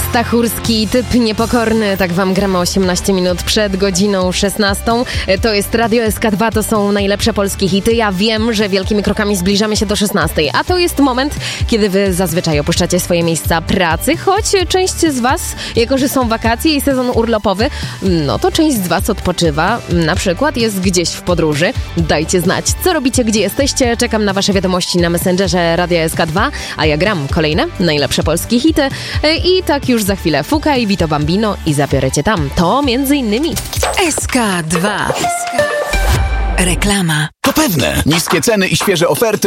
Stachurski, typ niepokorny, tak wam gramy 18 minut przed godziną 16. To jest Radio SK2, to są najlepsze polskie hity. Ja wiem, że wielkimi krokami zbliżamy się do 16, a to jest moment, kiedy wy zazwyczaj opuszczacie swoje miejsca pracy, choć część z was, jako że są wakacje i sezon urlopowy, no to część z was odpoczywa, na przykład jest gdzieś w podróży. Dajcie znać, co robicie, gdzie jesteście. Czekam na wasze wiadomości na Messengerze Radio SK2, a ja gram kolejne najlepsze polskie hity i tak już za chwilę Fuka i Vito Bambino i zabiorę cię tam. To między innymi SK2. Reklama. To pewne. Niskie ceny i świeże oferty